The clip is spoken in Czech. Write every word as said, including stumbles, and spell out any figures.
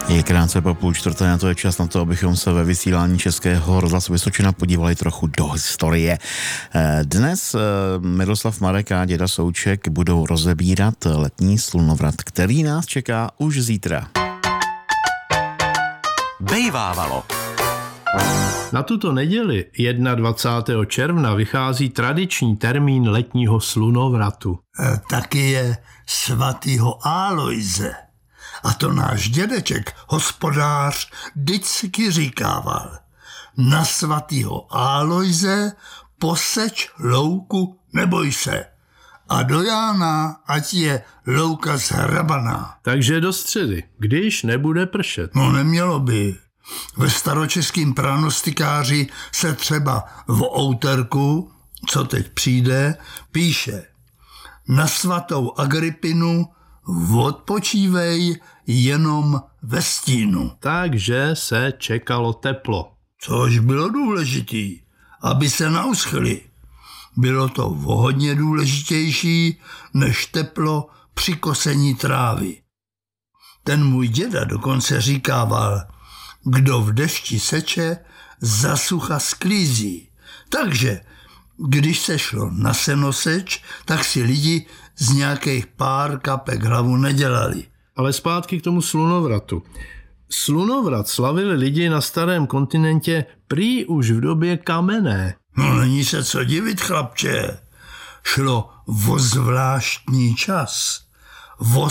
Je krátce po půl čtvrté a to je čas na to, abychom se ve vysílání Českého rozhlasu Vysočina podívali trochu do historie. Dnes Miroslav Marek a děda Souček budou rozebírat letní slunovrat, který nás čeká už zítra. Bejvávalo. Na tuto neděli dvacátého prvního června vychází tradiční termín letního slunovratu. E, taky je svatýho Alojze. A to náš dědeček, hospodář, vždycky říkával: na svatýho Alojze poseč louku, neboj se. A do Jána ať je louka zhrabaná. Takže do středy, když nebude pršet. No nemělo by. Ve staročeským pranostikáři se třeba v outerku, co teď přijde, píše: na svatou Agrippinu odpočívej jenom ve stínu. Takže se čekalo teplo. Což bylo důležitý, aby se nauschli. Bylo to hodně důležitější než teplo při kosení trávy. Ten můj děda dokonce říkával: kdo v dešti seče, za sucha sklízí. Takže, když se šlo na senoseč, tak si lidi z nějakých pár kapek hlavu nedělali. Ale zpátky k tomu slunovratu. Slunovrat slavili lidi na starém kontinentě prý už v době kamenné. No není se co divit, chlapče. Šlo o zvláštní čas, o